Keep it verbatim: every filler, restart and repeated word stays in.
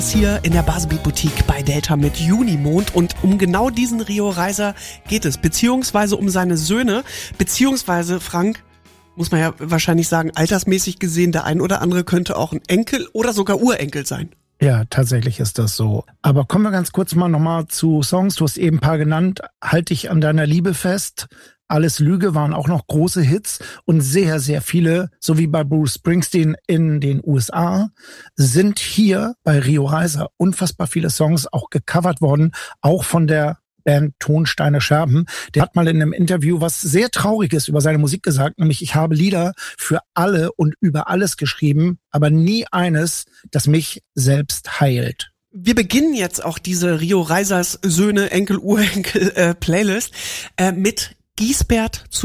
Hier in der Buzzbeat Boutique bei Delta mit Junimond und um genau diesen Rio Reiser geht es, beziehungsweise um seine Söhne, beziehungsweise Frank, muss man ja wahrscheinlich sagen, altersmäßig gesehen, der ein oder andere könnte auch ein Enkel oder sogar Urenkel sein. Ja, tatsächlich ist das so. Aber kommen wir ganz kurz mal nochmal zu Songs. Du hast eben ein paar genannt. Halt dich an deiner Liebe fest. Alles Lüge waren auch noch große Hits und sehr, sehr viele, so wie bei Bruce Springsteen in den U S A, sind hier bei Rio Reiser unfassbar viele Songs auch gecovert worden, auch von der Band Tonsteine Scherben. Der hat mal in einem Interview was sehr Trauriges über seine Musik gesagt, nämlich ich habe Lieder für alle und über alles geschrieben, aber nie eines, das mich selbst heilt. Wir beginnen jetzt auch diese Rio Reisers Söhne, Enkel, Urenkel äh, Playlist äh, mit Giesbert zu